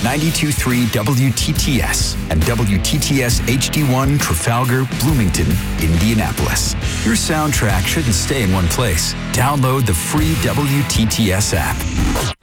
92.3 WTTS and WTTS HD1 Trafalgar, Bloomington, Indianapolis. Your soundtrack shouldn't stay in one place. Download the free WTTS app.